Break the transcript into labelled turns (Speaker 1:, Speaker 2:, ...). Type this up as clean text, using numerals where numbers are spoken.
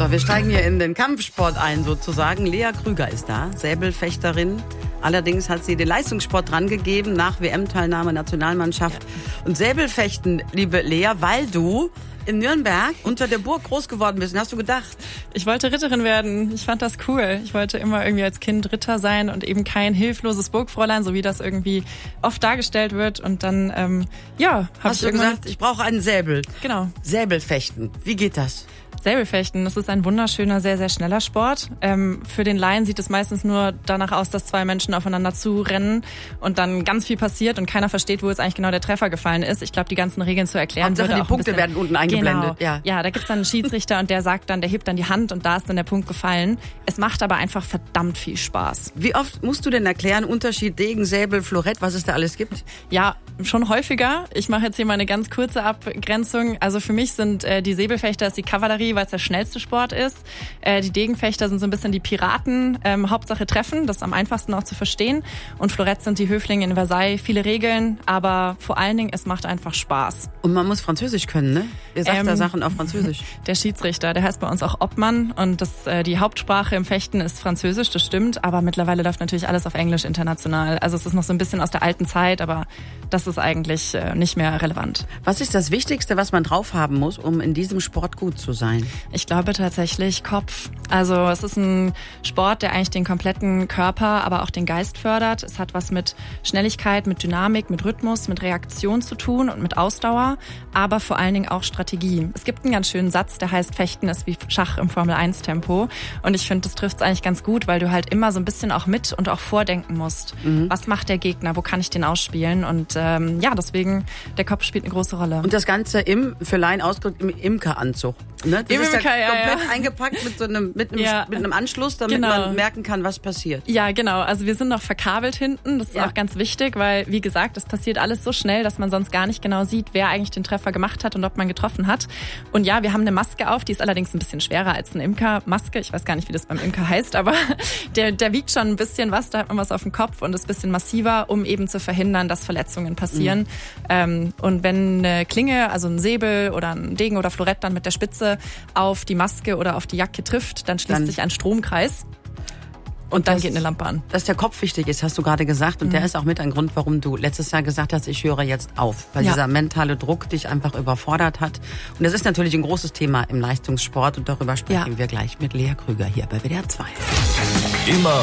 Speaker 1: So, wir steigen hier in den Kampfsport ein sozusagen. Lea Krüger ist da, Säbelfechterin. Allerdings hat sie den Leistungssport drangegeben nach WM-Teilnahme, Nationalmannschaft. Und Säbelfechten, liebe Lea, weil du in Nürnberg unter der Burg groß geworden bist. Hast du gedacht?
Speaker 2: Ich wollte Ritterin werden. Ich fand das cool. Ich wollte immer irgendwie als Kind Ritter sein und eben kein hilfloses Burgfräulein, so wie das irgendwie oft dargestellt wird. Und dann, habe ich
Speaker 1: gesagt, ich brauche einen Säbel.
Speaker 2: Genau.
Speaker 1: Säbelfechten. Wie geht das?
Speaker 2: Säbelfechten, das ist ein wunderschöner, sehr, sehr schneller Sport. Für den Laien sieht es meistens nur danach aus, dass zwei Menschen aufeinander zurennen und dann ganz viel passiert und keiner versteht, wo jetzt eigentlich genau der Treffer gefallen ist. Ich glaube, die ganzen Regeln zu erklären würde auch
Speaker 1: die Punkte werden unten eingeblendet.
Speaker 2: Genau. Ja, da gibt's dann einen Schiedsrichter und der sagt dann, der hebt dann die Hand und da ist dann der Punkt gefallen. Es macht aber einfach verdammt viel Spaß.
Speaker 1: Wie oft musst du denn erklären, Unterschied Degen, Säbel, Florett, was es da alles gibt?
Speaker 2: Ja, schon häufiger. Ich mache jetzt hier mal eine ganz kurze Abgrenzung. Also für mich sind die Säbelfechter ist die Kavallerie, weil es der schnellste Sport ist. Die Degenfechter sind so ein bisschen die Piraten. Hauptsache treffen, das ist am einfachsten auch zu verstehen. Und Florett sind die Höflinge in Versailles. Viele Regeln, aber vor allen Dingen, es macht einfach Spaß.
Speaker 1: Und man muss Französisch können, ne? Ihr sagt da Sachen auf Französisch.
Speaker 2: Der Schiedsrichter, der heißt bei uns auch Obmann und die Hauptsprache im Fechten ist Französisch, das stimmt, aber mittlerweile läuft natürlich alles auf Englisch international. Also es ist noch so ein bisschen aus der alten Zeit, aber das ist eigentlich nicht mehr relevant.
Speaker 1: Was ist das Wichtigste, was man drauf haben muss, um in diesem Sport gut zu sein?
Speaker 2: Ich glaube tatsächlich Kopf. Also es ist ein Sport, der eigentlich den kompletten Körper, aber auch den Geist fördert. Es hat was mit Schnelligkeit, mit Dynamik, mit Rhythmus, mit Reaktion zu tun und mit Ausdauer, aber vor allen Dingen auch Strategie. Es gibt einen ganz schönen Satz, der heißt, Fechten ist wie Schach im Formel-1-Tempo. Und ich finde, das trifft es eigentlich ganz gut, weil du halt immer so ein bisschen auch mit und auch vordenken musst. Was macht der Gegner? Wo kann ich den ausspielen? Und deswegen, der Kopf spielt eine große Rolle.
Speaker 1: Und das Ganze für Laien ausgedrückt im Imkeranzug. Ne? Das ist komplett eingepackt mit einem Anschluss, damit man merken kann, was passiert.
Speaker 2: Ja, genau. Also wir sind noch verkabelt hinten. Das ist auch ganz wichtig, weil, wie gesagt, es passiert alles so schnell, dass man sonst gar nicht genau sieht, wer eigentlich den Treffer gemacht hat und ob man getroffen hat. Und ja, wir haben eine Maske auf, die ist allerdings ein bisschen schwerer als eine Imkermaske. Ich weiß gar nicht, wie das beim Imker heißt, aber der wiegt schon ein bisschen was, da hat man was auf dem Kopf und ist ein bisschen massiver, um eben zu verhindern, dass Verletzungen passieren. Und wenn eine Klinge, also ein Säbel oder ein Degen oder Florett dann mit der Spitze auf die Maske oder auf die Jacke trifft, dann schließt sich ein Stromkreis. Und dann geht eine Lampe an.
Speaker 1: Dass der Kopf wichtig ist, hast du gerade gesagt. Und der ist auch mit ein Grund, warum du letztes Jahr gesagt hast, ich höre jetzt auf. Weil dieser mentale Druck dich einfach überfordert hat. Und das ist natürlich ein großes Thema im Leistungssport. Und darüber sprechen wir gleich mit Lea Krüger hier bei WDR 2.
Speaker 3: Immer